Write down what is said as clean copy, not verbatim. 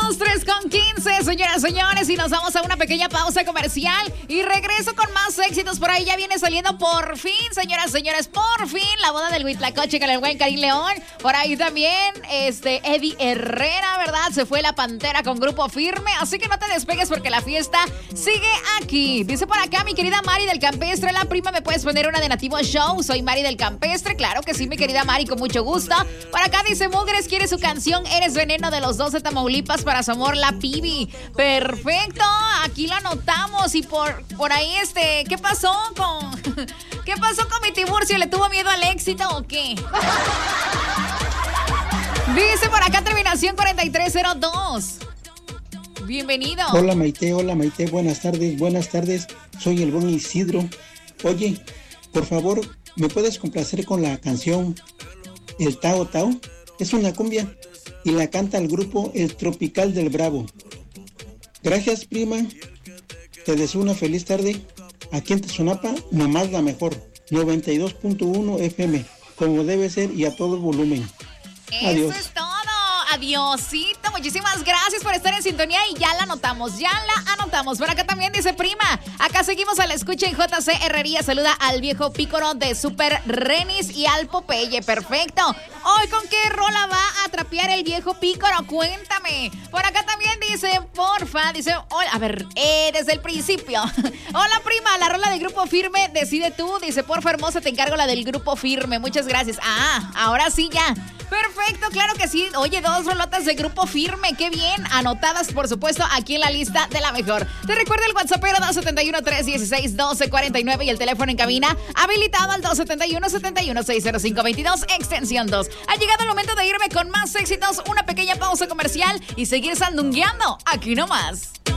Las 3:15, señoras, señores, y nos vamos a una pequeña pausa comercial y regreso con más éxitos. Por ahí ya viene saliendo por fin, señoras, señores, por fin la boda del Huitlacoche con el buen Karim León. Por ahí también, Eddie Herrera, ¿verdad? Se fue la Pantera con Grupo Firme, así que no te despegues porque la fiesta sigue aquí. Dice por acá mi querida Mari del Campestre, la prima, ¿me puedes poner una de Nativo Show? Soy Mari del Campestre, claro que sí, mi querida Mari, con mucho gusto. Por acá dice Mugres, quiere su canción Eres Veneno de los 12 Tamaulipas para su amor, la Pibi. Perfecto, aquí lo anotamos. Y por ahí, ¿qué pasó con mi Tiburcio? ¿Le tuvo miedo al éxito o qué? Dice por acá terminación 4302. Bienvenido. Hola Maite, buenas tardes, soy el buen Isidro. Oye, por favor, ¿me puedes complacer con la canción El Tao Tao? Es una cumbia y la canta el grupo El Tropical del Bravo. Gracias, prima. Te deseo una feliz tarde. Aquí en Tezonapa, nomás la mejor. 92.1 FM, como debe ser y a todo volumen. Adiós. Eso es todo. Adiosito. Muchísimas gracias por estar en sintonía y ya la anotamos. Por acá también dice prima. Acá seguimos a la escucha en JC Herrería. Saluda al viejo pícoro de Super Renis y al Popeye. Perfecto. Hoy, ¿con qué rola va a trapear el viejo pícoro? Cuéntame. Por acá también dice, porfa, dice, hola, a ver, desde el principio. Hola prima, la rola del Grupo Firme, decide tú. Dice, porfa hermosa, te encargo la del Grupo Firme. Muchas gracias. Ahora sí ya. Perfecto, claro que sí. Oye, 2 rolotas de Grupo Firme, qué bien. Anotadas, por supuesto, aquí en la lista de la mejor. Te recuerda el WhatsAppero 271-316-1249 y el teléfono en cabina habilitado al 271-71-60522, extensión 2. Ha llegado el momento de irme con más éxitos, una pequeña pausa comercial y seguir sandungueando aquí nomás.